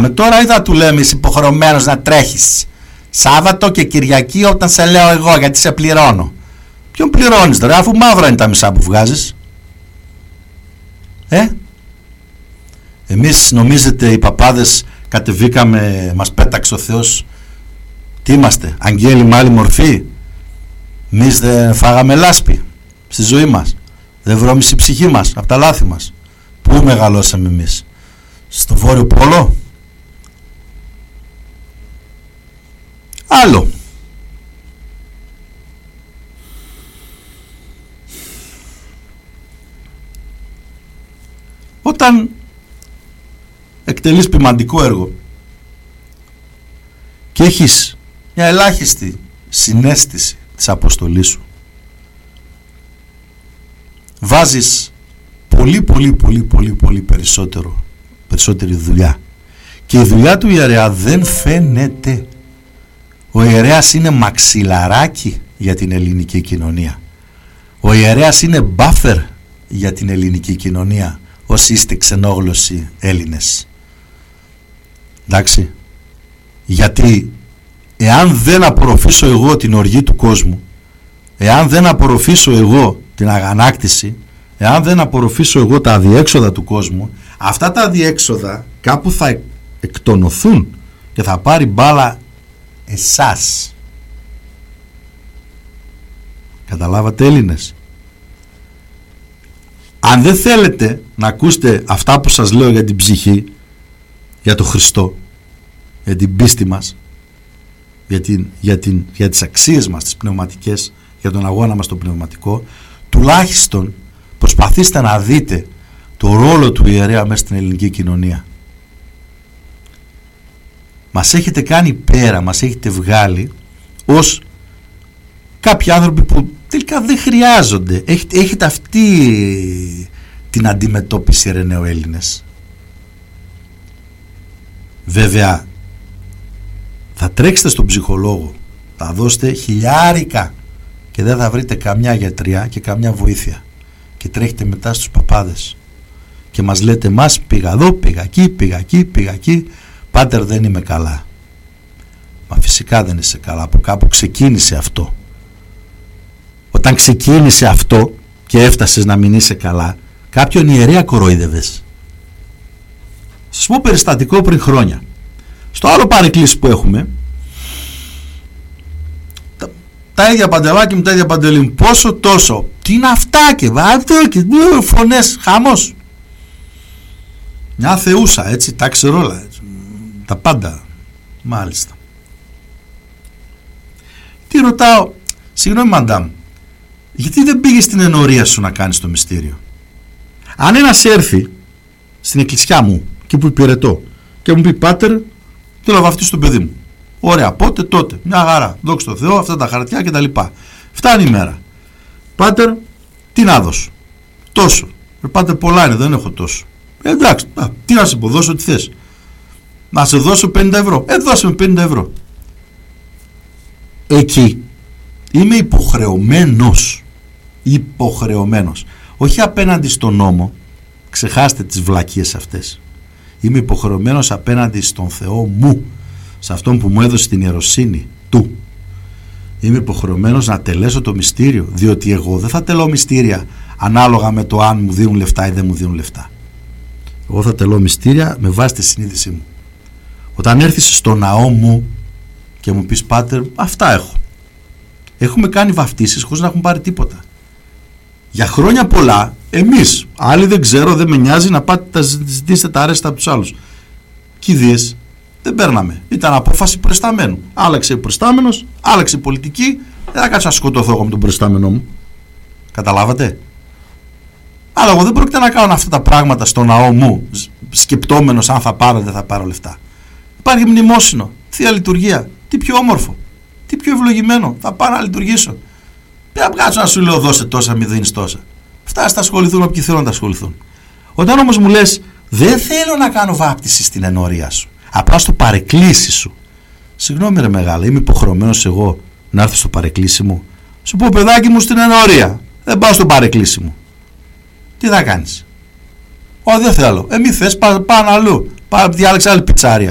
πάμε τώρα ή θα του λέμε είσαι υποχρεωμένος να τρέχεις Σάββατο και Κυριακή όταν σε λέω εγώ γιατί σε πληρώνω? Ποιον πληρώνεις τώρα, αφού μαύρα είναι τα μισά που βγάζεις? Εμείς νομίζετε οι παπάδες κατεβήκαμε, μας πέταξε ο Θεός? Τι είμαστε, αγγέλοι με άλλη μορφή? Εμείς δεν φάγαμε λάσπη στη ζωή μας? Δεν βρώμησε η ψυχή μας από τα λάθη μας? Πού μεγαλώσαμε εμείς? Στο Βόρειο Πόλο? Άλλο. Όταν εκτελείς ποιμαντικό έργο και έχεις μια ελάχιστη συναίσθηση της αποστολής σου, βάζεις πολύ περισσότερη δουλειά και η δουλειά του ιερέα δεν φαίνεται. Ο ιερέας είναι μαξιλαράκι για την ελληνική κοινωνία. Ο ιερέας είναι μπάφερ για την ελληνική κοινωνία, όσοι είστε ξενόγλωσσοι Έλληνες. Εντάξει, γιατί εάν δεν απορροφήσω εγώ την οργή του κόσμου, εάν δεν απορροφήσω εγώ την αγανάκτηση, εάν δεν απορροφήσω εγώ τα αδιέξοδα του κόσμου, αυτά τα αδιέξοδα κάπου θα εκτονωθούν και θα πάρει μπάλα εσάς. Καταλάβατε Έλληνες? Αν δεν θέλετε να ακούσετε αυτά που σας λέω για την ψυχή, για τον Χριστό, για την πίστη μας, για τις αξίες μας τις πνευματικές, για τον αγώνα μας το πνευματικό, τουλάχιστον προσπαθήστε να δείτε το ρόλο του ιερέα μέσα στην ελληνική κοινωνία. Μας έχετε κάνει πέρα, μας έχετε βγάλει ως κάποιοι άνθρωποι που τελικά δεν χρειάζονται. Έχετε αυτή την αντιμετώπιση, ρε νεοέλληνες. Βέβαια θα τρέξετε στον ψυχολόγο, θα δώσετε χιλιάρικα και δεν θα βρείτε καμιά γιατριά και καμιά βοήθεια και τρέχετε μετά στους παπάδες και μας λέτε μας πήγα εδώ, πήγα εκεί, πάτερ δεν είμαι καλά. Μα φυσικά δεν είσαι καλά, από κάπου ξεκίνησε αυτό. Όταν ξεκίνησε αυτό και έφτασες να μην είσαι καλά, κάποιον ιερέα κοροϊδεύες. Σας πω περιστατικό πριν χρόνια. Στο άλλο παρεκκλήσι που έχουμε, τα ίδια παντελάκια με τα ίδια παντελή, πόσο τόσο, τι είναι αυτά και βάζω και φωνές, χαμός. Μια θεούσα, έτσι, τα ξέρω όλα, έτσι, τα πάντα, μάλιστα. Τι ρωτάω, συγγνώμη μαντάμ, γιατί δεν πήγες στην ενορία σου να κάνεις το μυστήριο? Αν ένας έρθει στην εκκλησιά μου, εκεί που υπηρετώ, και μου πει πάτερ, θέλω να βαφτίσω το παιδί μου. Ωραία, πότε, τότε, μια χαρά, δόξα τω Θεώ, αυτά τα χαρτιά κτλ. Φτάνει η μέρα. Πάτερ, τι να δώσω? Τόσο. Πάτερ, πολλά είναι, δεν έχω τόσο. Εντάξει, τι να σε πω, δώσω τι θες. Να σε δώσω 50 ευρώ. Δώσε με 50 ευρώ. Εκεί είμαι υποχρεωμένος. Όχι απέναντι στον νόμο, ξεχάστε τις βλακίες αυτές. Είμαι υποχρεωμένος απέναντι στον Θεό μου, σε αυτόν που μου έδωσε την ιεροσύνη του. Είμαι υποχρεωμένος να τελέσω το μυστήριο, διότι εγώ δεν θα τελώ μυστήρια ανάλογα με το αν μου δίνουν λεφτά ή δεν μου δίνουν λεφτά. Εγώ θα τελώ μυστήρια με βάση τη συνείδησή μου. Όταν έρθεις στο ναό μου και μου πεις πάτερ, αυτά έχω. Έχουμε κάνει βαφτίσεις χωρίς να έχουμε πάρει τίποτα. Για χρόνια πολλά, εμείς, άλλοι δεν ξέρω, δεν με νοιάζει, να πάτε τα ζητήσετε τα αρέστα από τους άλλους. Κηδείες δεν παίρναμε. Ήταν απόφαση προϊσταμένου. Άλλαξε ο προϊστάμενος, άλλαξε η πολιτική, δεν θα κάτσω να σκοτωθώ εγώ με τον προϊστάμενό μου. Καταλάβατε? Αλλά εγώ δεν πρόκειται να κάνω αυτά τα πράγματα στο ναό μου, σκεπτόμενος αν θα πάρω ή δεν θα πάρω λεφτά. Υπάρχει μνημόσυνο, θεία λειτουργία. Τι πιο όμορφο, τι πιο ευλογημένο. Θα πάω να λειτουργήσω. Δεν θα κάτσω να σου λέω δώσε τόσα, μη δίνεις τόσα. Αυτά θα ασχοληθούν όποιοι θέλουν να τα ασχοληθούν. Όταν όμως μου λες δεν θέλω να κάνω βάπτιση στην ενορία σου, απλά στο παρεκκλήσι σου. Συγγνώμη ρε μεγάλα, είμαι υποχρεωμένος εγώ να έρθω στο παρεκκλήσι μου? Σου πω παιδάκι μου στην ενορία, δεν πάω στο παρεκκλήσι μου. Τι θα κάνεις? Δεν θέλω. Μη θες, πάνω αλλού. Διάλεξε άλλη πιτσάρια.